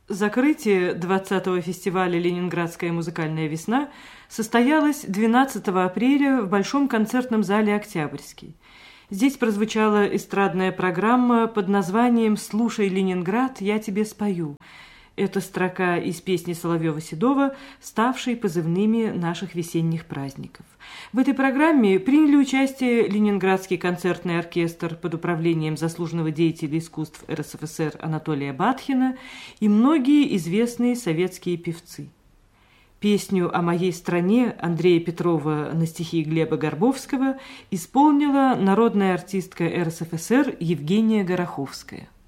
Закрытие 20-го фестиваля «Ленинградская музыкальная весна» состоялось 12 апреля в Большом концертном зале «Октябрьский». Здесь прозвучала эстрадная программа под названием «Слушай, Ленинград, я тебе спою». Это строка из песни Соловьева-Седова, ставшей позывными наших весенних праздников. В этой программе приняли участие Ленинградский концертный оркестр под управлением заслуженного деятеля искусств РСФСР Анатолия Батхина и многие известные советские певцы. Песню «О моей стране» Андрея Петрова на стихи Глеба Горбовского исполнила народная артистка РСФСР Евгения Гороховская.